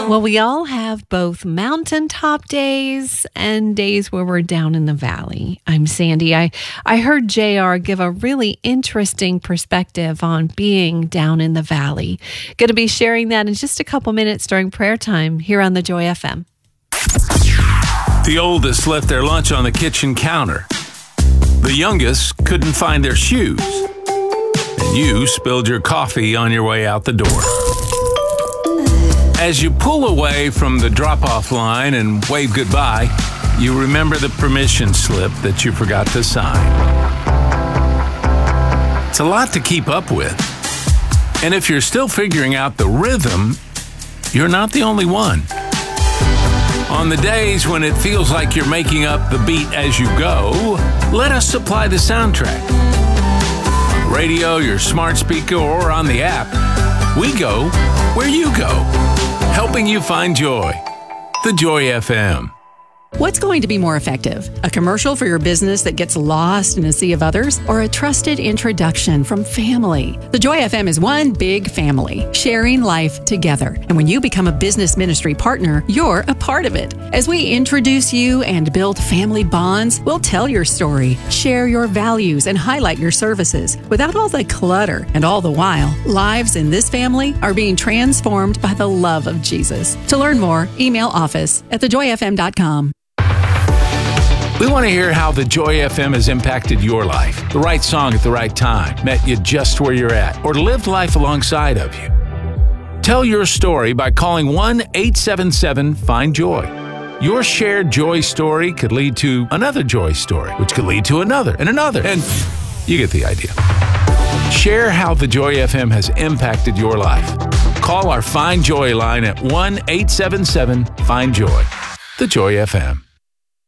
Well, we all have both mountaintop days and days where we're down in the valley. I'm Sandy. I heard JR give a really interesting perspective on being down in the valley. Going to be sharing that in just a couple minutes during prayer time here on the Joy FM. The oldest left their lunch on the kitchen counter. The youngest couldn't find their shoes. And you spilled your coffee on your way out the door. As you pull away from the drop-off line and wave goodbye, you remember the permission slip that you forgot to sign. It's a lot to keep up with. And if you're still figuring out the rhythm, you're not the only one. On the days when it feels like you're making up the beat as you go, let us supply the soundtrack. On radio, your smart speaker, or on the app, we go where you go, helping you find joy. The Joy FM. What's going to be more effective? A commercial for your business that gets lost in a sea of others, or a trusted introduction from family? The Joy FM is one big family, sharing life together. And when you become a business ministry partner, you're a part of it. As we introduce you and build family bonds, we'll tell your story, share your values, and highlight your services without all the clutter. And all the while, lives in this family are being transformed by the love of Jesus. To learn more, email office@thejoyfm.com. We want to hear how the Joy FM has impacted your life. The right song at the right time met you just where you're at, or lived life alongside of you. Tell your story by calling 1-877-FIND-JOY. Your shared joy story could lead to another joy story, which could lead to another and another, and you get the idea. Share how the Joy FM has impacted your life. Call our Find Joy line at 1-877-FIND-JOY. The Joy FM.